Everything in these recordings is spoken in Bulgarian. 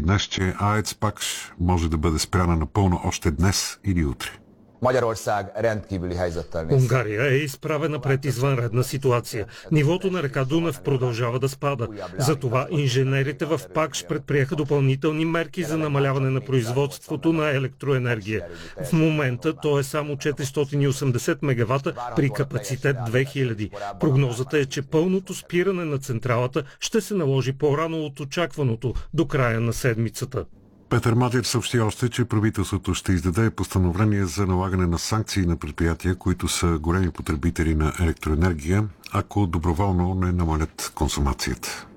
днес, че АЕЦ Пакш може да бъде спряна напълно още днес или утре. Унгария е изправена пред извънредна ситуация. Нивото на река Дунав продължава да спада. Затова инженерите в Пакш предприеха допълнителни мерки за намаляване на производството на електроенергия. В момента то е само 480 мегавата при капацитет 2000. Прогнозата е, че пълното спиране на централата ще се наложи по-рано от очакваното до края на седмицата. Петър Мадир съобщи още, че правителството ще издаде постановление за налагане на санкции на предприятия, които са големи потребители на електроенергия, ако доброволно не намалят консумацията.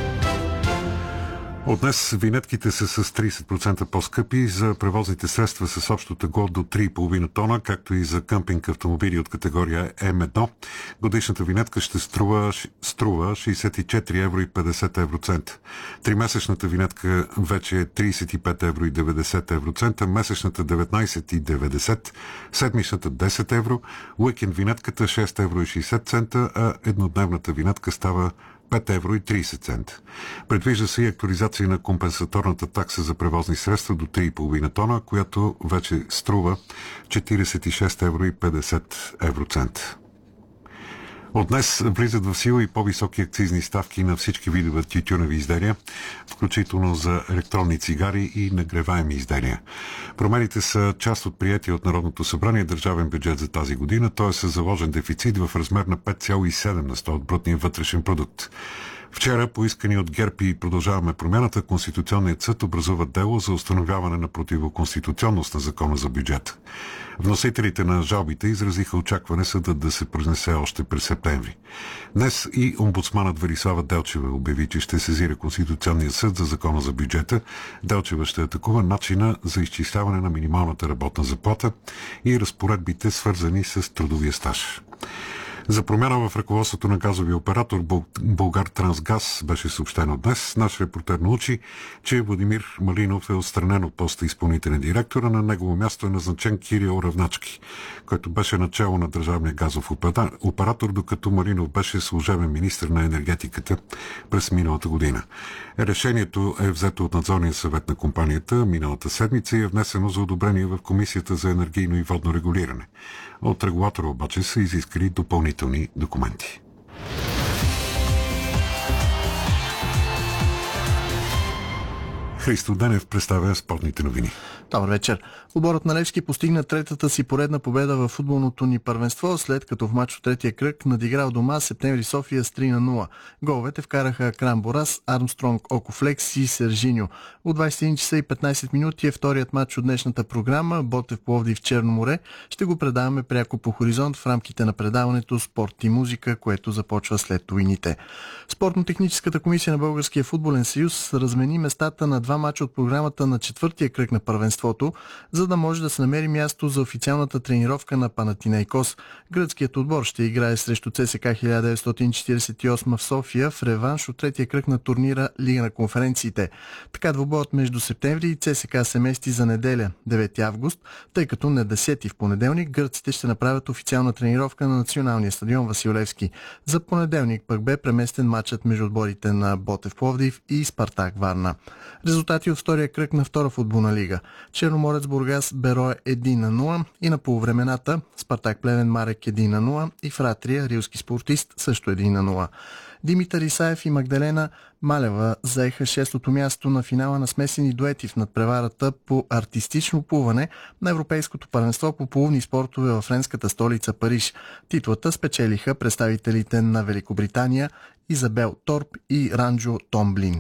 От днес винетките са с 30% по-скъпи за превозните средства с общо тегло до 3,5 тона, както и за къмпинг автомобили от категория М1. Годишната винетка ще струва 64 евро и 50 евроцента. Тримесечната винетка вече е 35 евро и 90 евроцента, месечната 19,90, седмичната 10 евро, уикенд винетката 6 евро и 60 цента, а еднодневната винетка става 5 евро и 30 цента. Предвижда се и актуализация на компенсаторната такса за превозни средства до 3,5 тона, която вече струва 46 евро и 50 евроцента. От днес влизат в сила и по-високи акцизни ставки на всички видове тютюневи изделия, включително за електронни цигари и нагреваеми изделия. Промените са част от приетия от Народното събрание държавен бюджет за тази година, т.е. със заложен дефицит в размер на 5,7% от брутния вътрешен продукт. Вчера, поискани от ГЕРБ и Продължаваме промяната, Конституционният съд образува дело за установяване на противоконституционност на закона за бюджет. Вносителите на жалбите изразиха очакване съдът да се произнесе още през септември. Днес и омбудсманът Велислава Делчева обяви, че ще сезира Конституционния съд за закона за бюджета. Делчева ще атакува начина за изчисляване на минималната работна заплата и разпоредбите, свързани с трудовия стаж. За промяна в ръководството на газовия оператор Булгартрансгаз беше съобщено днес. Наш репортер научи, че Владимир Малинов е отстранен от поста изпълнителен директор, а на негово място е назначен Кирил Равначки, който беше начало на държавния газов оператор, докато Малинов беше служебен министър на енергетиката през миналата година. Решението е взето от надзорния съвет на компанията миналата седмица и е внесено за одобрение в Комисията за енергийно и водно регулиране. От регулатора обаче са изискали допълнителни документи. Христо Денев представя спортните новини. Добър вечер. Отборът на Левски постигна третата си поредна победа в футболното ни първенство, след като в мач от третия кръг надиграл дома Септември София с 3-0. Головете вкараха Крам Борас, Армстронг Окофлекс и Сержиньо. От 21 часа и 15 минути е вторият мач от днешната програма Ботев Пловдив Черно море. Ще го предаваме пряко по Хоризонт в рамките на предаването Спорт и музика, което започва след уините. Спортно-техническата комисия на Българския футболен съюз размени местата на два мача от програмата на четвъртия кръг на първенството, за да може да се намери място за официалната тренировка на Панатинайкос. Гръцкият отбор ще играе срещу ЦСКА 1948 в София в реванш от третия кръг на турнира Лига на конференциите. Така двубоят между септември и ЦСКА се мести за неделя, 9 август, тъй като на 10 в понеделник гърците ще направят официална тренировка на националния стадион Васил Левски. За понеделник пък бе преместен матчът между отборите на Ботев Пловдив и Спартак Варна. Резултати от втория кръг на втора футболна лига. Черноморец Бургас Берое 1-0 и на полувремената Спартак Плевен Марек 1-0 и Фратрия Рилски спортист също 1-0. Димитър Исаев и Магдалена Малева заеха 6-то място на финала на смесени дуети в надпреварата по артистично плуване на Европейското първенство по плувни спортове във френската столица Париж. Титлата спечелиха представителите на Великобритания Изабел Торп и Ранджо Томблин.